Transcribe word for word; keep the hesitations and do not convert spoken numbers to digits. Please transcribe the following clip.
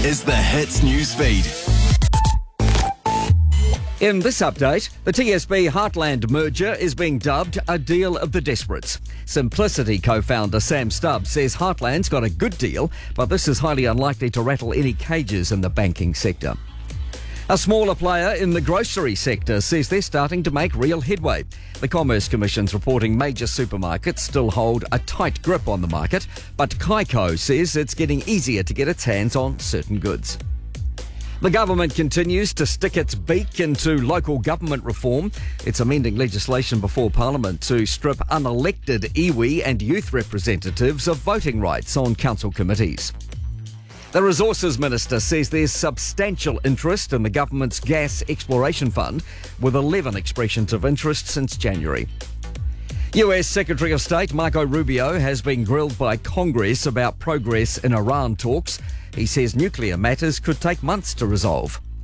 is the Hits News Feed. In this update, the T S B Heartland merger is being dubbed a deal of the desperates. Simplicity co-founder Sam Stubbs says Heartland's got a good deal, but this is highly unlikely to rattle any cages in the banking sector. A smaller player in the grocery sector says they're starting to make real headway. The Commerce Commission's reporting major supermarkets still hold a tight grip on the market, but Kaiko says it's getting easier to get its hands on certain goods. The government continues to stick its beak into local government reform. It's amending legislation before Parliament to strip unelected iwi and youth representatives of voting rights on council committees. The Resources Minister says there's substantial interest in the government's gas exploration fund, with eleven expressions of interest since January. U S Secretary of State Marco Rubio has been grilled by Congress about progress in Iran talks. He says nuclear matters could take months to resolve.